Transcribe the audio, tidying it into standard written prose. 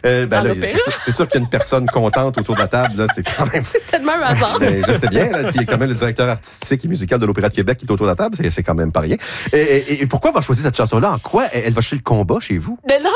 C'est sûr qu'il y a une personne contente autour de la table. Là, c'est quand même... C'est tellement un hasard. Je sais bien, il y a quand même le directeur artistique et musical de l'Opéra de Québec qui est autour de la table. C'est quand même pas rien. Et pourquoi avoir choisi cette chanson-là? En quoi elle va chez le combat chez vous? Mais non,